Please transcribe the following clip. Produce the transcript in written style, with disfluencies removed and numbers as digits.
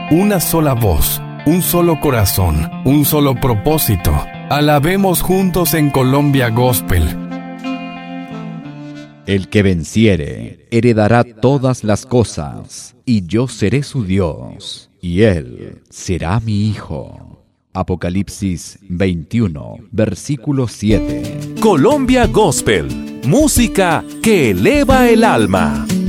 una sola voz, un solo corazón, un solo propósito. Alabemos juntos en Colombia Gospel. El que venciere heredará todas las cosas, y yo seré su Dios, y él será mi hijo. Apocalipsis 21, versículo 7. Colombia Gospel, música que eleva el alma.